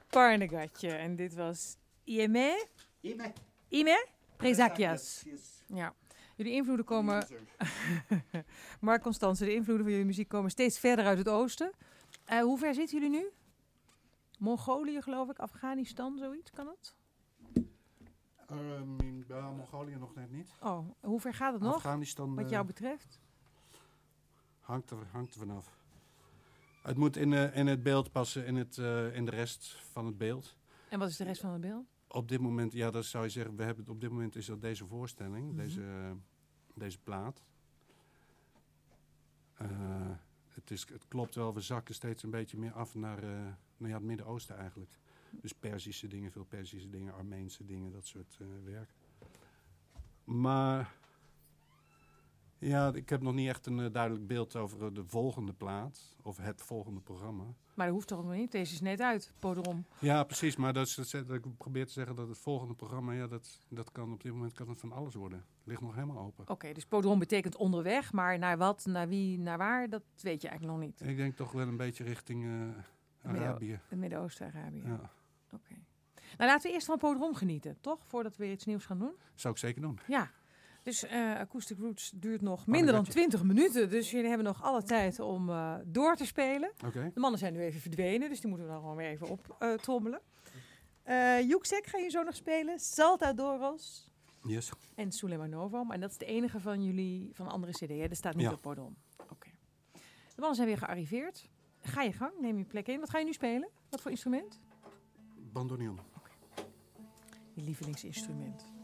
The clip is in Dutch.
Parnegatje. En dit was Ime Presakias. Ja. Jullie invloeden komen... Mark Constance, de invloeden van jullie muziek komen steeds verder uit het oosten. Hoe ver zitten jullie nu? Mongolië, geloof ik. Afghanistan, zoiets. Kan dat? Mongolië nog net niet. Oh, hoe ver gaat het nog? Afghanistan, wat jou betreft? Hangt er vanaf. Het moet in het beeld passen, in de rest van het beeld. En wat is de rest van het beeld? Op dit moment, ja, dat zou je zeggen, op dit moment is dat deze voorstelling, deze plaat. Het klopt wel, we zakken steeds een beetje meer af naar het Midden-Oosten eigenlijk. Dus Perzische dingen, veel Perzische dingen, Armeense dingen, dat soort werk. Maar ja, ik heb nog niet echt een duidelijk beeld over de volgende plaat of het volgende programma. Maar dat hoeft toch ook nog niet? Deze is net uit, Podrom. Ja, precies. Maar ik probeer te zeggen dat het volgende programma, ja, dat kan op dit moment kan het van alles worden. Het ligt nog helemaal open. Oké, dus Podrom betekent onderweg, maar naar wat, naar wie, naar waar, dat weet je eigenlijk nog niet. Ik denk toch wel een beetje richting Arabië. Het Midden-Oosten, Arabië. Ja. Oké. Nou, laten we eerst van Podrom genieten, toch? Voordat we weer iets nieuws gaan doen. Zou ik zeker doen. Ja. Dus Acoustic Roots duurt nog minder dan 20 minuten. Dus jullie hebben nog alle tijd om door te spelen. Okay. De mannen zijn nu even verdwenen, dus die moeten we dan gewoon weer even optrommelen. Yuksek ga je zo nog spelen. Saltadoros. Yes. En Suleimanova. En dat is de enige van jullie, van andere cd. Hè? Er staat niet op Podrom. Oké. De mannen zijn weer gearriveerd. Ga je gang, neem je plek in. Wat ga je nu spelen? Wat voor instrument? Bandoneon. Okay. Je lievelingsinstrument.